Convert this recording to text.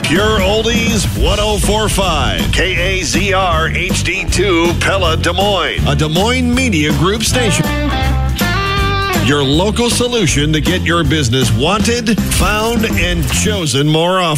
Pure Oldies 1045. KAZR HD2 Pella Des Moines. A Des Moines Media Group station. Your local solution to get your business wanted, found, and chosen more often.